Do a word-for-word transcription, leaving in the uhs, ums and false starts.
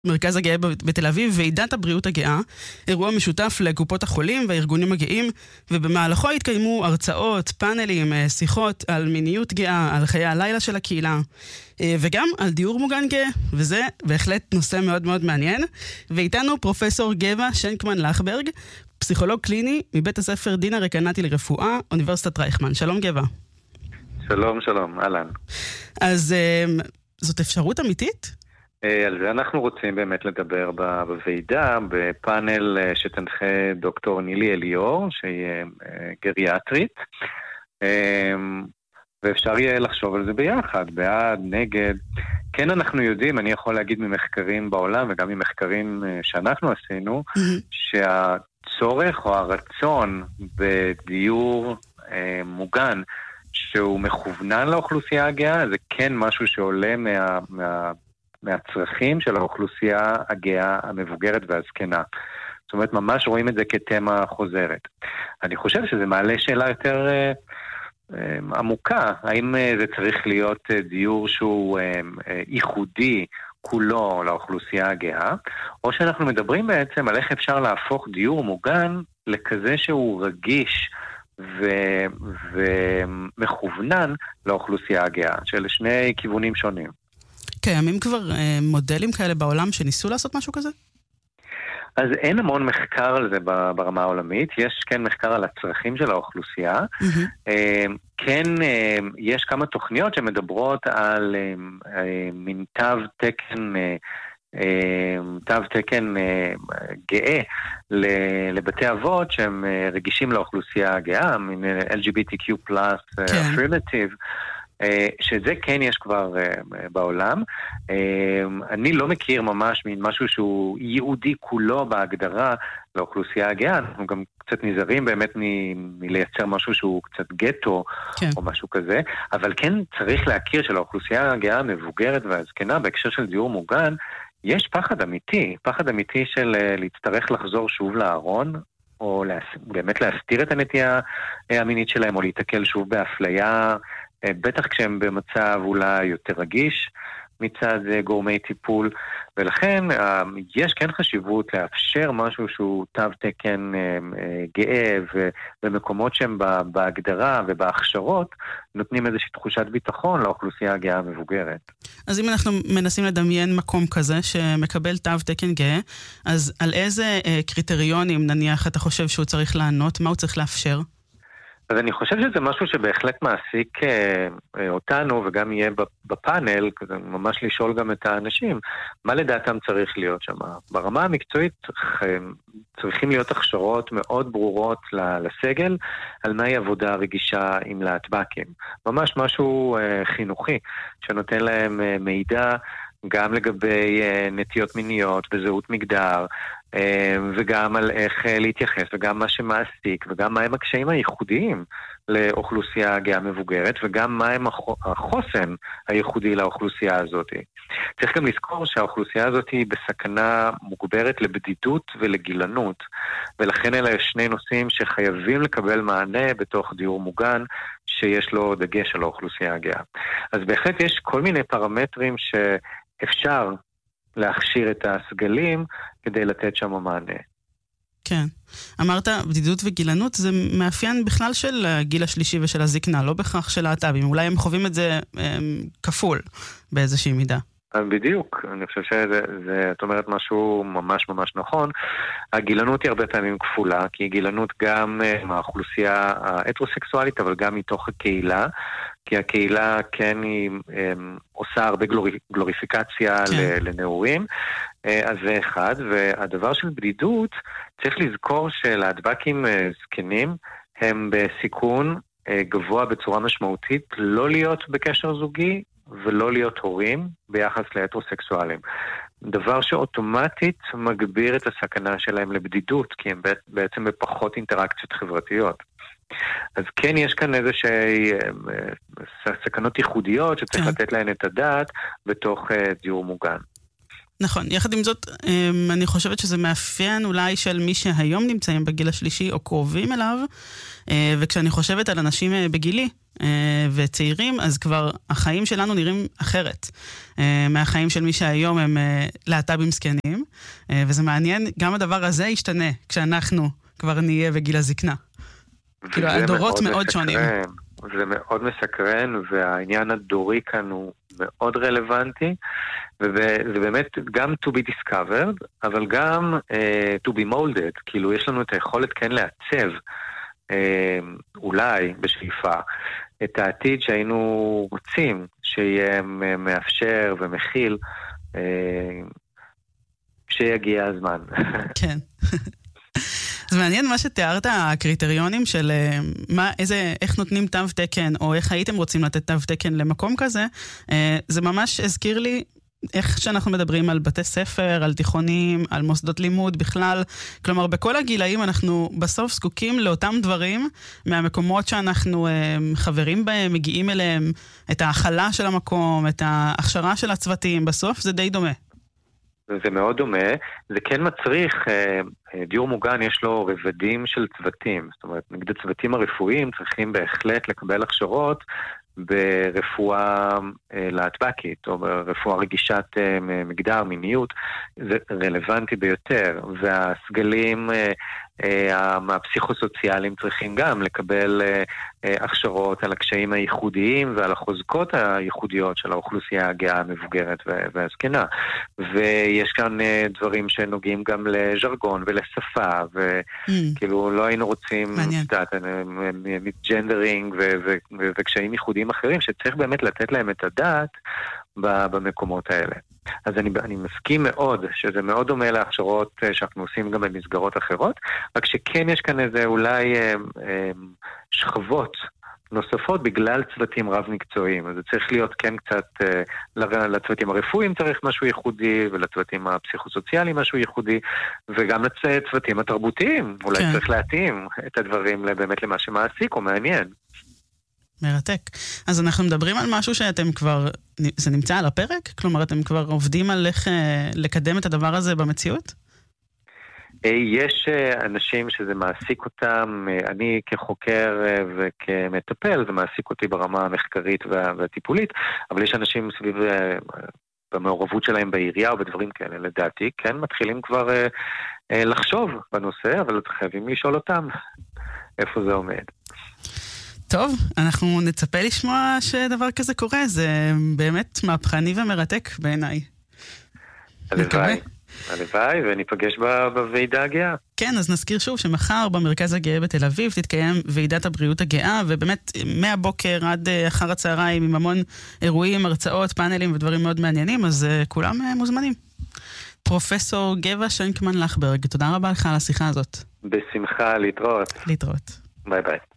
מרכז הגאה בתל אביב, ועידת הבריאות הגאה, אירוע משותף לקופות החולים והארגונים הגאים, ובמהלכו התקיימו הרצאות, פאנלים, שיחות על מיניות גאה, על חיי הלילה של הקהילה, וגם על דיור מוגן גאה, וזה בהחלט נושא מאוד מאוד מעניין. ואיתנו פרופסור גבע שנקמן לחברג, פסיכולוג קליני מבית הספר דינה רקנטי לרפואה, אוניברסיטת רייכמן. שלום גבע. שלום, שלום, אהלן. אז זאת אפשרות אמיתית? על זה אנחנו רוצים באמת לדבר בוועידה, בפאנל שתנחה דוקטור נילי אליאור, שהיא גריאטרית, ואפשר יהיה לחשוב על זה ביחד, בעד, נגד. כן, אנחנו יודעים, אני יכול להגיד ממחקרים בעולם, וגם ממחקרים שאנחנו עשינו, שהצורך או הרצון בדיור מוגן, שהוא מכוונן לאוכלוסייה הגאה, זה כן משהו שעולה מה, מה, מהצרכים של האוכלוסייה הגאה המבוגרת והזקנה. זאת אומרת, ממש רואים את זה כתמה חוזרת. אני חושב שזה מעלה שאלה יותר אה, אה, עמוקה. האם אה, זה צריך להיות אה, דיור שהוא אה, אה, ייחודי כולו לאוכלוסייה הגאה, או שאנחנו מדברים בעצם על איך אפשר להפוך דיור מוגן לכזה שהוא רגיש, ו- ומכוונן לאוכלוסייה הגאה, של שני כיוונים שונים. קיימים כבר אה, מודלים כאלה בעולם שניסו לעשות משהו כזה? אז אין המון מחקר על זה ברמה העולמית, יש כן מחקר על הצרכים של האוכלוסייה, mm-hmm. אה, כן אה, יש כמה תוכניות שמדברות על אה, אה, מין תו תקן אה, תו תקן גאה לבתי אבות שהם רגישים לאוכלוסייה הגאה, מין אל ג'י בי טי קיו פלאס affirmative, שזה כן יש כבר בעולם. אני לא מכיר ממש מין משהו שהוא ייעודי כולו בהגדרה לאוכלוסייה הגאה, אנחנו גם קצת נזהרים באמת מ- מלייצר משהו שהוא קצת גטו, כן. או משהו כזה, אבל כן צריך להכיר שלאוכלוסייה הגאה המבוגרת והזקנה בהקשר של דיור מוגן, יש פחד אמיתי, פחד אמיתי של להצטרך לחזור שוב לארון, או להס... באמת להסתיר את הנטייה המינית שלהם, או להתקל שוב באפליה, בטח כשהם במצב אולי יותר רגיש מצד גורמי טיפול, ולכן יש כן חשיבות לאפשר משהו שהוא תו תקן גאה, ובמקומות שהם בהגדרה ובהכשרות נותנים איזושהי תחושת ביטחון לאוכלוסייה הגאה המבוגרת. אז אם אנחנו מנסים לדמיין מקום כזה שמקבל תו תקן גאה, אז על איזה קריטריונים נניח אתה חושב שהוא צריך לענות, מה הוא צריך לאפשר? אז אני חושב שזה משהו שבהחלט מעסיק אה, אותנו, וגם יהיה בפאנל, כזה ממש לשאול גם את האנשים, מה לדעתם צריך להיות שם. ברמה המקצועית צריכים להיות הכשרות מאוד ברורות לסגל, על מהי עבודה רגישה עם להטבקים. ממש משהו אה, חינוכי, שנותן להם אה, מידע, גם לגבי אה, נטיות מיניות וזהות מגדר, וגם על איך להתייחס, וגם מה שמעסיק, וגם מה הם הקשיים הייחודיים לאוכלוסייה הגאה מבוגרת, וגם מה הם החוסן הייחודי לאוכלוסייה הזאת. צריך גם לזכור שהאוכלוסייה הזאת היא בסכנה מוגברת לבדידות ולגילנות, ולכן אלה שני נושאים שחייבים לקבל מענה בתוך דיור מוגן, שיש לו דגש על האוכלוסייה הגאה. אז בהחלט יש כל מיני פרמטרים שאפשר להכשיר את הסגלים כדי לתת שם מענה. כן. אמרת, בדידות וגילנות זה מאפיין בכלל של הגיל השלישי ושל הזקנה, לא בכך של להט"בים. אולי הם חווים את זה הם, כפול באיזושהי מידה. בדיוק, אני חושב שזה, זה, את אומרת משהו ממש ממש נכון. הגילנות היא הרבה פעמים כפולה, כי היא גילנות גם מהאוכלוסייה ההטרוסקסואלית, אבל גם מתוך הקהילה, כי הקהילה כן היא הם, עושה הרבה גלורי, גלוריפיקציה כן. לנעורים, אז זה אחד. והדבר של בדידות, צריך לזכור שלהטבקים זקנים הם בסיכון גבוה בצורה משמעותית, לא להיות בקשר זוגי, ולא להיות הורים ביחס להטרוסקסואלים. דבר שאוטומטית מגביר את הסכנה שלהם לבדידות, כי הם בעצם בפחות אינטראקציות חברתיות. אז כן, יש כאן איזושהי סכנות ייחודיות שצריך לתת להן את הדעת בתוך דיור מוגן. נכון, יחד עם זאת, אני חושבת שזה מאפיין אולי של מי שהיום נמצאים בגיל השלישי או קרובים אליו, וכשאני חושבת על אנשים בגילי, וצעירים, אז כבר החיים שלנו נראים אחרת מהחיים של מי שהיום הם להט"בים זקנים, וזה מעניין, גם הדבר הזה ישתנה כשאנחנו כבר נהיה בגיל הזקנה. כאילו, הדורות מאוד שונים. זה מאוד מסקרן, והעניין הדורי כאן הוא מאוד רלוונטי, וזה באמת גם to be discovered, אבל גם uh, to be molded, כאילו יש לנו את היכולת כן לעצב, uh, אולי בשאיפה, את העתיד שהיינו רוצים, שיהיה מאפשר ומכיל, uh, כשיגיע הזמן. כן. זה מעניין מה שתיארת, הקריטריונים של מה, איזה, איך נותנים תו תקן, או איך הייתם רוצים לתת תו תקן למקום כזה, זה ממש הזכיר לי איך שאנחנו מדברים על בתי ספר, על תיכונים, על מוסדות לימוד בכלל. כלומר, בכל הגילאים אנחנו בסוף זקוקים לאותם דברים, מהמקומות שאנחנו חברים בהם, מגיעים אליהם, את ההכלה של המקום, את ההכשרה של הצוותים, בסוף זה די דומה. זה מאוד דומה, זה כן מצריך, דיור מוגן יש לו רבדים של צוותים, זאת אומרת, נגד הצוותים הרפואיים צריכים בהחלט לקבל הכשרות ברפואה להטבקית, או ברפואה רגישת מגדר, מיניות, זה רלוונטי ביותר, והסגלים הפסיכוסוציאליים צריכים גם לקבל הכשרות על הקשיים הייחודיים ועל החוזקות הייחודיות של האוכלוסייה הגאה, המבוגרת והזקנה. ויש כאן דברים שנוגעים גם לז'רגון ולשפה, וכאילו לא היינו רוצים ג'נדרינג וקשיים ייחודיים אחרים, שצריך באמת לתת להם את הדעת במקומות האלה. אז אני, אני מסכים מאוד שזה מאוד דומה להכשרות שאנחנו עושים גם במסגרות אחרות, רק שכן יש כאן איזה אולי אה, אה, שכבות נוספות בגלל צוותים רב-מקצועיים. אז זה צריך להיות כן קצת, אה, לצוותים הרפואיים צריך משהו ייחודי, ולצוותים הפסיכוסוציאליים משהו ייחודי, וגם לצוותים התרבותיים. אולי כן. צריך להתאים את הדברים באמת למה שמעסיק או מעניין. מרתק. אז אנחנו מדברים על משהו שאתם כבר, זה נמצא על הפרק? כלומר, אתם כבר עובדים על איך לקדם את הדבר הזה במציאות? יש אנשים שזה מעסיק אותם, אני כחוקר וכמטפל, זה מעסיק אותי ברמה המחקרית והטיפולית, אבל יש אנשים סביב במעורבות שלהם בעירייה או בדברים כאלה, לדעתי, כן, מתחילים כבר לחשוב בנושא, אבל חייבים לשאול אותם איפה זה עומד. טוב, אנחנו נצפה לשמוע שדבר כזה קורה, זה באמת מהפכני ומרתק בעיניי. הלוואי, הלוואי, וניפגש בוועידה הגאה. כן, אז נזכיר שוב שמחר במרכז הגאה בתל אביב תתקיים ועידת הבריאות הגאה, ובאמת מהבוקר עד אחר הצהריים עם המון אירועים, הרצאות, פאנלים ודברים מאוד מעניינים, אז כולם מוזמנים. פרופסור גבע שנקמן לחברג, תודה רבה לך על השיחה הזאת. בשמחה, להתראות. להתראות. ביי ביי.